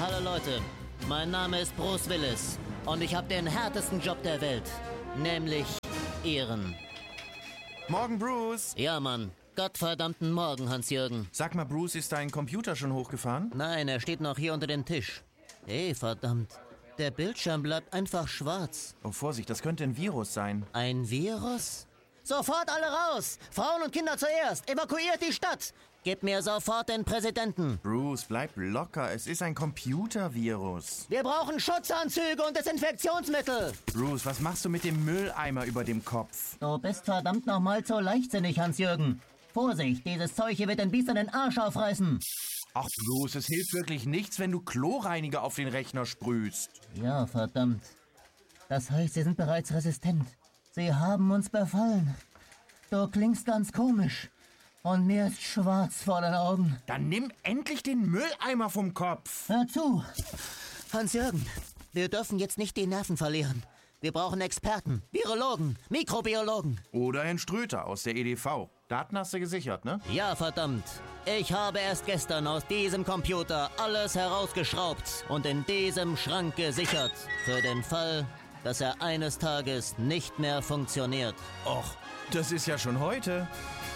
Hallo Leute, mein Name ist Bruce Willis und ich habe den härtesten Job der Welt, nämlich Ehren. Morgen, Bruce. Ja, Mann. Gottverdammten Morgen, Hans-Jürgen. Sag mal, Bruce, ist dein Computer schon hochgefahren? Nein, er steht noch hier unter dem Tisch. Hey, verdammt. Der Bildschirm bleibt einfach schwarz. Oh, Vorsicht, das könnte ein Virus sein. Ein Virus? Sofort alle raus! Frauen und Kinder zuerst! Evakuiert die Stadt! Gebt mir sofort den Präsidenten! Bruce, bleib locker. Es ist ein Computervirus. Wir brauchen Schutzanzüge und Desinfektionsmittel! Bruce, was machst du mit dem Mülleimer über dem Kopf? Du bist verdammt nochmal so leichtsinnig, Hans-Jürgen. Vorsicht, dieses Zeug hier wird den Biestern den Arsch aufreißen. Ach, Bruce, es hilft wirklich nichts, wenn du Chlorreiniger auf den Rechner sprühst. Ja, verdammt. Das heißt, sie sind bereits resistent. Sie haben uns befallen. Du klingst ganz komisch. Und mir ist schwarz vor den Augen. Dann nimm endlich den Mülleimer vom Kopf. Hör zu. Hans-Jürgen, wir dürfen jetzt nicht die Nerven verlieren. Wir brauchen Experten, Virologen, Mikrobiologen. Oder Herrn Ströter aus der EDV. Daten hast du gesichert, ne? Ja, verdammt. Ich habe erst gestern aus diesem Computer alles herausgeschraubt und in diesem Schrank gesichert. Für den Fall, dass er eines Tages nicht mehr funktioniert. Och, das ist ja schon heute.